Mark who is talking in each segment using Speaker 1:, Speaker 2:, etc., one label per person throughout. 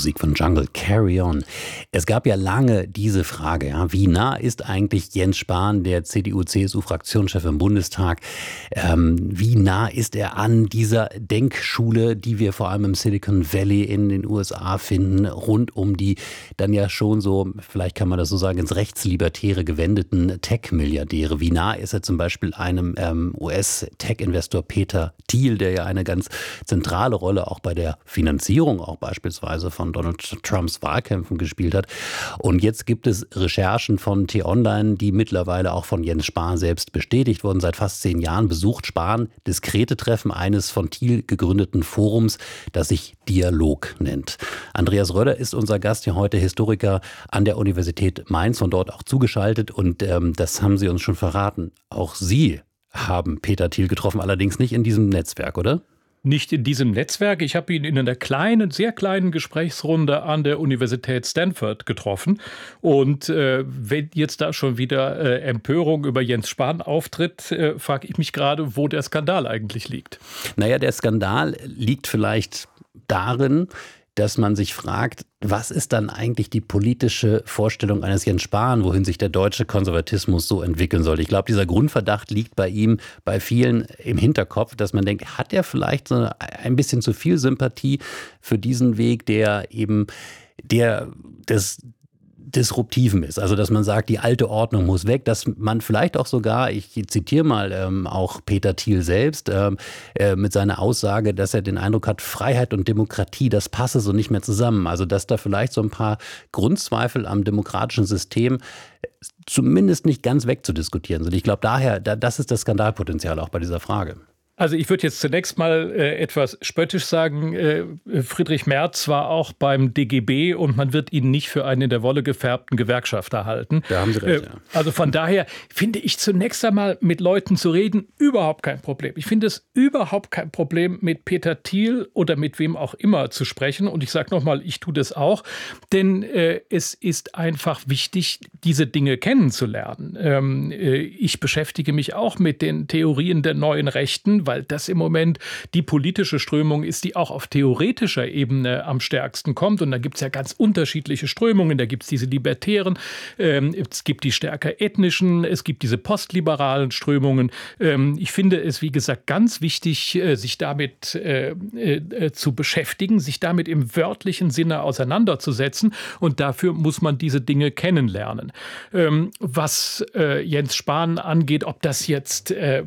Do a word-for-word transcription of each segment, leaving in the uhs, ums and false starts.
Speaker 1: Musik von Jungle, Carry On. Es gab ja lange diese Frage, ja, wie nah ist eigentlich Jens Spahn, der C D U-C S U-Fraktionschef im Bundestag, ähm, wie nah ist er an dieser Denkschule, die wir vor allem im Silicon Valley in den U S A finden, rund um die dann ja schon so, vielleicht kann man das so sagen, ins Rechtslibertäre gewendeten Tech-Milliardäre. Wie nah ist er zum Beispiel einem ähm, U S-Tech-Investor Peter Thiel, der ja eine ganz zentrale Rolle auch bei der Finanzierung auch beispielsweise von Donald Trumps Wahlkämpfen gespielt hat. Und jetzt gibt es Recherchen von T-Online, die mittlerweile auch von Jens Spahn selbst bestätigt wurden. Seit fast zehn Jahren besucht Spahn diskrete Treffen eines von Thiel gegründeten Forums, das sich Dialog nennt. Andreas Röder ist unser Gast, hier heute Historiker an der Universität Mainz, von dort auch zugeschaltet. Und ähm, das haben Sie uns schon verraten. Auch Sie haben Peter Thiel getroffen, allerdings nicht in diesem Netzwerk, oder?
Speaker 2: Nicht in diesem Netzwerk. Ich habe ihn in einer kleinen, sehr kleinen Gesprächsrunde an der Universität Stanford getroffen. Und äh, wenn jetzt da schon wieder äh, Empörung über Jens Spahn auftritt, äh, frage ich mich gerade, wo der Skandal eigentlich liegt.
Speaker 1: Naja, der Skandal liegt vielleicht darin, dass man sich fragt, was ist dann eigentlich die politische Vorstellung eines Jens Spahn, wohin sich der deutsche Konservatismus so entwickeln soll? Ich glaube, dieser Grundverdacht liegt bei ihm, bei vielen im Hinterkopf, dass man denkt, hat er vielleicht so ein bisschen zu viel Sympathie für diesen Weg, der eben der des Disruptiven ist. Also, dass man sagt, die alte Ordnung muss weg, dass man vielleicht auch sogar, ich zitiere mal ähm, auch Peter Thiel selbst, ähm, äh, mit seiner Aussage, dass er den Eindruck hat, Freiheit und Demokratie, das passe so nicht mehr zusammen. Also, dass da vielleicht so ein paar Grundzweifel am demokratischen System zumindest nicht ganz wegzudiskutieren sind. Ich glaube daher, da, das ist das Skandalpotenzial auch bei dieser Frage.
Speaker 2: Also ich würde jetzt zunächst mal äh, etwas spöttisch sagen, äh, Friedrich Merz war auch beim D G B und man wird ihn nicht für einen in der Wolle gefärbten Gewerkschafter halten.
Speaker 1: Da haben Sie recht,
Speaker 2: äh,
Speaker 1: ja.
Speaker 2: Also von daher finde ich zunächst einmal mit Leuten zu reden überhaupt kein Problem. Ich finde es überhaupt kein Problem, mit Peter Thiel oder mit wem auch immer zu sprechen. Und ich sage nochmal, ich tue das auch, denn äh, es ist einfach wichtig, diese Dinge kennenzulernen. Ähm, äh, ich beschäftige mich auch mit den Theorien der neuen Rechten, weil das im Moment die politische Strömung ist, die auch auf theoretischer Ebene am stärksten kommt. Und da gibt es ja ganz unterschiedliche Strömungen. Da gibt es diese Libertären, ähm, es gibt die stärker ethnischen, es gibt diese postliberalen Strömungen. Ähm, ich finde es, wie gesagt, ganz wichtig, äh, sich damit äh, äh, zu beschäftigen, sich damit im wörtlichen Sinne auseinanderzusetzen. Und dafür muss man diese Dinge kennenlernen. Ähm, was äh, Jens Spahn angeht, ob das jetzt äh,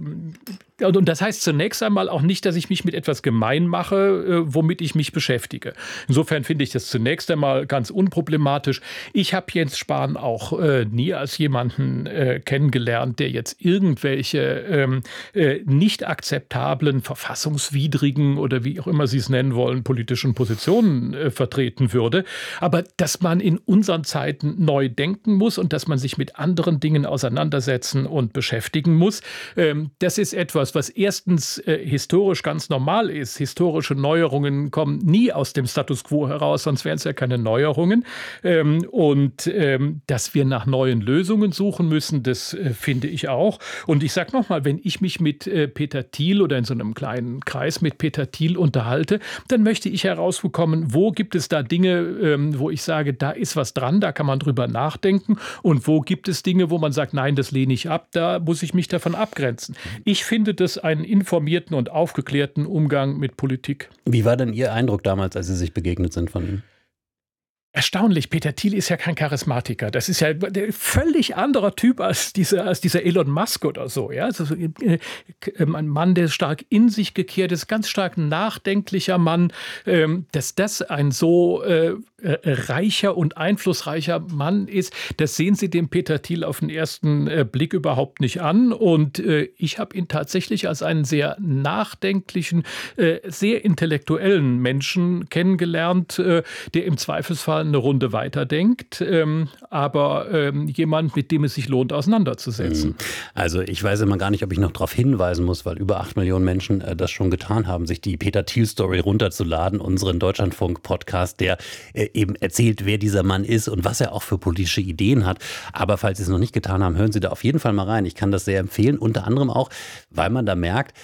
Speaker 2: Und das heißt zunächst einmal auch nicht, dass ich mich mit etwas gemein mache, womit ich mich beschäftige. Insofern finde ich das zunächst einmal ganz unproblematisch. Ich habe Jens Spahn auch äh, nie als jemanden äh, kennengelernt, der jetzt irgendwelche ähm, äh, nicht akzeptablen, verfassungswidrigen oder wie auch immer Sie es nennen wollen, politischen Positionen äh, vertreten würde. Aber dass man in unseren Zeiten neu denken muss und dass man sich mit anderen Dingen auseinandersetzen und beschäftigen muss, ähm, das ist etwas, was erstens äh, historisch ganz normal ist. Historische Neuerungen kommen nie aus dem Status quo heraus, sonst wären es ja keine Neuerungen. Ähm, und ähm, dass wir nach neuen Lösungen suchen müssen, das äh, finde ich auch. Und ich sage nochmal, wenn ich mich mit äh, Peter Thiel oder in so einem kleinen Kreis mit Peter Thiel unterhalte, dann möchte ich herausbekommen, wo gibt es da Dinge, ähm, wo ich sage, da ist was dran, da kann man drüber nachdenken. Und wo gibt es Dinge, wo man sagt, nein, das lehne ich ab, da muss ich mich davon abgrenzen. Ich finde das einen informierten und aufgeklärten Umgang mit Politik.
Speaker 1: Wie war denn Ihr Eindruck damals, als Sie sich begegnet sind von ihm?
Speaker 2: Erstaunlich, Peter Thiel ist ja kein Charismatiker. Das ist ja ein völlig anderer Typ als dieser, als dieser Elon Musk oder so. Ja? Also äh, ein Mann, der stark in sich gekehrt ist, ganz stark nachdenklicher Mann. Ähm, dass das ein so äh, äh, reicher und einflussreicher Mann ist, das sehen Sie dem Peter Thiel auf den ersten äh, Blick überhaupt nicht an. Und äh, ich habe ihn tatsächlich als einen sehr nachdenklichen, äh, sehr intellektuellen Menschen kennengelernt, äh, der im Zweifelsfall eine Runde weiterdenkt, ähm, aber ähm, jemand, mit dem es sich lohnt, auseinanderzusetzen.
Speaker 1: Also ich weiß immer gar nicht, ob ich noch darauf hinweisen muss, weil über acht Millionen Menschen äh, das schon getan haben, sich die Peter Thiel-Story runterzuladen, unseren Deutschlandfunk-Podcast, der äh, eben erzählt, wer dieser Mann ist und was er auch für politische Ideen hat. Aber falls Sie es noch nicht getan haben, hören Sie da auf jeden Fall mal rein. Ich kann das sehr empfehlen, unter anderem auch, weil man da merkt,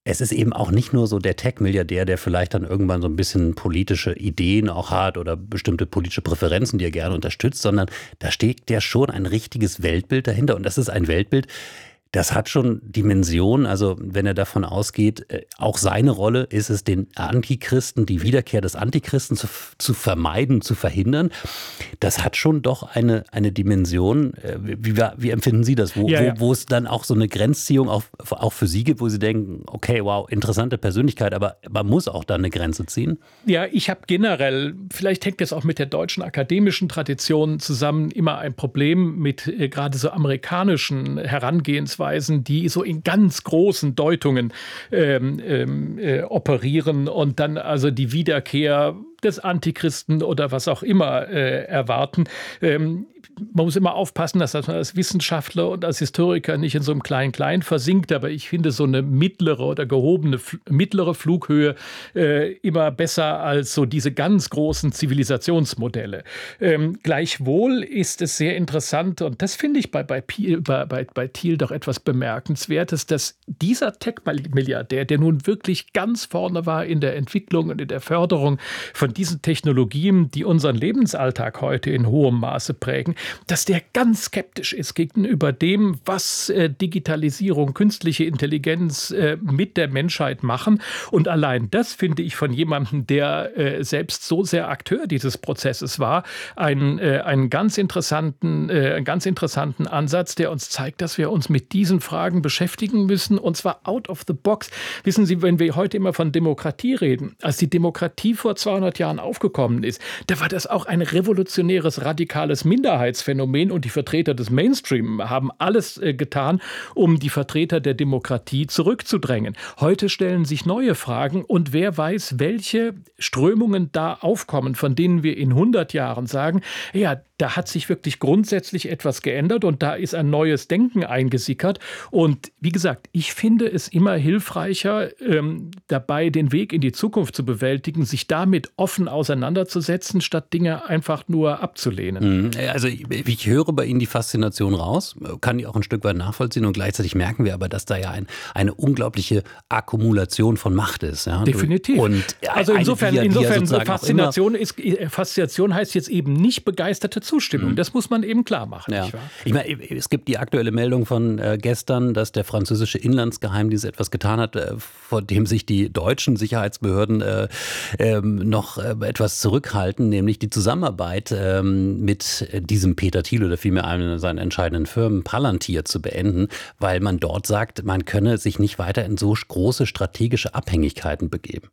Speaker 1: es ist eben auch nicht nur so der Tech-Milliardär, der vielleicht dann irgendwann so ein bisschen politische Ideen auch hat oder bestimmte politische Präferenzen, die er gerne unterstützt, sondern da steht ja schon ein richtiges Weltbild dahinter. Und das ist ein Weltbild, das hat schon Dimensionen, also wenn er davon ausgeht, auch seine Rolle ist es, den Antichristen, die Wiederkehr des Antichristen zu, zu vermeiden, zu verhindern. Das hat schon doch eine, eine Dimension. Wie, wie empfinden Sie das? Wo,
Speaker 2: ja, ja.
Speaker 1: wo, wo es dann auch so eine Grenzziehung auch, auch für Sie gibt, wo Sie denken, okay, wow, interessante Persönlichkeit, aber man muss auch da eine Grenze ziehen?
Speaker 2: Ja, ich habe generell, vielleicht hängt das auch mit der deutschen akademischen Tradition zusammen, immer ein Problem mit äh, gerade so amerikanischen Herangehensweisen, die so in ganz großen Deutungen ähm, ähm, äh, operieren und dann also die Wiederkehr des Antichristen oder was auch immer äh, erwarten. Ähm, man muss immer aufpassen, dass man als Wissenschaftler und als Historiker nicht in so einem Klein-Klein versinkt, aber ich finde so eine mittlere oder gehobene mittlere Flughöhe äh, immer besser als so diese ganz großen Zivilisationsmodelle. Ähm, gleichwohl ist es sehr interessant und das finde ich bei, bei, bei, bei, bei Thiel doch etwas Bemerkenswertes, dass dieser Tech-Milliardär, der nun wirklich ganz vorne war in der Entwicklung und in der Förderung von diesen Technologien, die unseren Lebensalltag heute in hohem Maße prägen, dass der ganz skeptisch ist gegenüber dem, was äh, Digitalisierung, künstliche Intelligenz äh, mit der Menschheit machen. Und allein das finde ich von jemandem, der äh, selbst so sehr Akteur dieses Prozesses war, einen, äh, einen ganz interessanten, äh, einen ganz interessanten Ansatz, der uns zeigt, dass wir uns mit diesen Fragen beschäftigen müssen, und zwar out of the box. Wissen Sie, wenn wir heute immer von Demokratie reden, als die Demokratie vor zweihundert Jahren aufgekommen ist, da war das auch ein revolutionäres, radikales Minderheitsphänomen und die Vertreter des Mainstream haben alles äh, getan, um die Vertreter der Demokratie zurückzudrängen. Heute stellen sich neue Fragen und wer weiß, welche Strömungen da aufkommen, von denen wir in hundert Jahren sagen, ja, da hat sich wirklich grundsätzlich etwas geändert und da ist ein neues Denken eingesickert. Und wie gesagt, ich finde es immer hilfreicher, ähm, dabei den Weg in die Zukunft zu bewältigen, sich damit offen auseinanderzusetzen, statt Dinge einfach nur abzulehnen.
Speaker 1: Also ich höre bei Ihnen die Faszination raus, kann die auch ein Stück weit nachvollziehen und gleichzeitig merken wir aber, dass da ja ein, eine unglaubliche Akkumulation von Macht ist. Ja?
Speaker 2: Definitiv.
Speaker 1: Und
Speaker 2: also insofern,
Speaker 1: die, die
Speaker 2: insofern
Speaker 1: ja
Speaker 2: Faszination, ist, Faszination heißt jetzt eben nicht begeisterte Zustimmung. Das muss man eben klar machen.
Speaker 1: Ja.
Speaker 2: Nicht wahr?
Speaker 1: Ich meine, es gibt die aktuelle Meldung von äh, gestern, dass der französische Inlandsgeheimdienst etwas getan hat, äh, vor dem sich die deutschen Sicherheitsbehörden äh, äh, noch äh, etwas zurückhalten, nämlich die Zusammenarbeit äh, mit diesem Peter Thiel oder vielmehr einer seiner entscheidenden Firmen Palantir zu beenden, weil man dort sagt, man könne sich nicht weiter in so große strategische Abhängigkeiten begeben.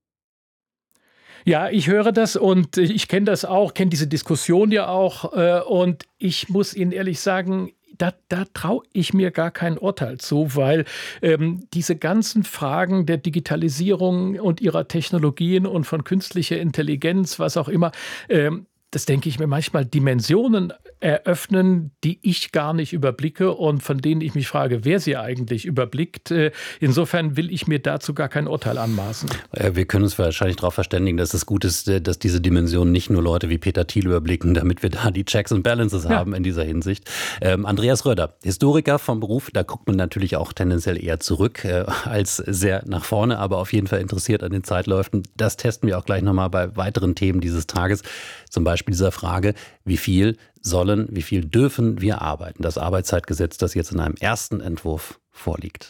Speaker 2: Ja, ich höre das und ich kenne das auch, kenne diese Diskussion ja auch und ich muss Ihnen ehrlich sagen, Da, da traue ich mir gar kein Urteil zu, weil ähm, diese ganzen Fragen der Digitalisierung und ihrer Technologien und von künstlicher Intelligenz, was auch immer, ähm, das denke ich mir manchmal Dimensionen eröffnen, die ich gar nicht überblicke und von denen ich mich frage, wer sie eigentlich überblickt. Insofern will ich mir dazu gar kein Urteil anmaßen.
Speaker 1: Wir können uns wahrscheinlich darauf verständigen, dass es gut ist, dass diese Dimensionen nicht nur Leute wie Peter Thiel überblicken, damit wir da die Checks and Balances haben ja. in dieser Hinsicht. Ähm, Andreas Röder, Historiker vom Beruf, da guckt man natürlich auch tendenziell eher zurück äh, als sehr nach vorne, aber auf jeden Fall interessiert an den Zeitläufen. Das testen wir auch gleich nochmal bei weiteren Themen dieses Tages. Zum Beispiel dieser Frage, wie viel sollen, wie viel dürfen wir arbeiten? Das Arbeitszeitgesetz, das jetzt in einem ersten Entwurf vorliegt.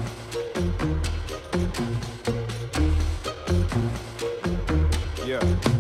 Speaker 3: Yeah.